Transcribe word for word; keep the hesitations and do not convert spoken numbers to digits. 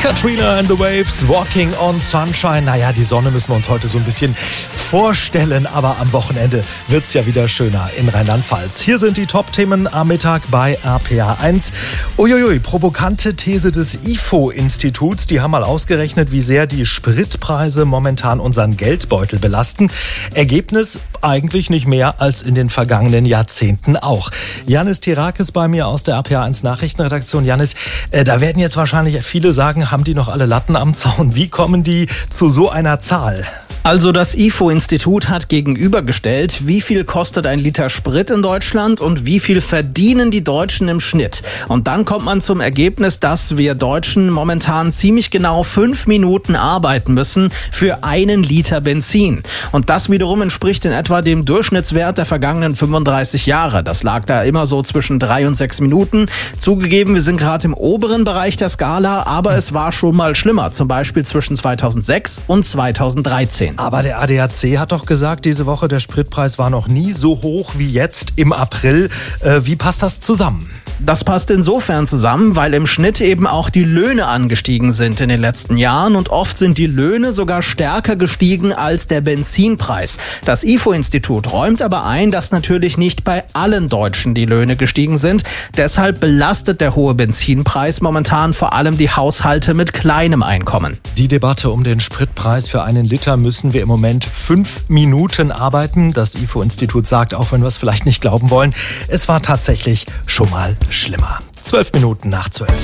Katrina and the Waves, Walking on Sunshine. Naja, die Sonne müssen wir uns heute so ein bisschen vorstellen, aber am Wochenende wird's ja wieder schöner in Rheinland-Pfalz. Hier sind die Top-Themen am Mittag bei R P R eins. Uiuiui, provokante These des I F O-Instituts. Die haben mal ausgerechnet, wie sehr die Spritpreise momentan unseren Geldbeutel belasten. Ergebnis eigentlich nicht mehr als in den vergangenen Jahrzehnten auch. Janis Tirakis bei mir aus der R P R eins Nachrichtenredaktion. Janis, äh, da werden jetzt wahrscheinlich viele sagen, haben die noch alle Latten am Zaun? Wie kommen die zu so einer Zahl? Also das I F O-Institut hat gegenübergestellt, wie viel kostet ein Liter Sprit in Deutschland und wie viel verdienen die Deutschen im Schnitt. Und dann kommt man zum Ergebnis, dass wir Deutschen momentan ziemlich genau fünf Minuten arbeiten müssen für einen Liter Benzin. Und das wiederum entspricht in etwa dem Durchschnittswert der vergangenen fünfunddreißig Jahre. Das lag da immer so zwischen drei und sechs Minuten. Zugegeben, wir sind gerade im oberen Bereich der Skala, aber es war schon mal schlimmer, zum Beispiel zwischen zweitausendsechs und zweitausenddreizehn. Aber der A D A C hat doch gesagt, diese Woche der Spritpreis war noch nie so hoch wie jetzt im April. Äh, wie passt das zusammen? Das passt insofern zusammen, weil im Schnitt eben auch die Löhne angestiegen sind in den letzten Jahren und oft sind die Löhne sogar stärker gestiegen als der Benzinpreis. Das I F O-Institut räumt aber ein, dass natürlich nicht bei allen Deutschen die Löhne gestiegen sind. Deshalb belastet der hohe Benzinpreis momentan vor allem die Haushalte mit kleinem Einkommen. Die Debatte um den Spritpreis für einen Liter müssen wir im Moment fünf Minuten arbeiten. Das I F O-Institut sagt, auch wenn wir es vielleicht nicht glauben wollen, es war tatsächlich schon mal schlimmer. Zwölf Minuten nach zwölf.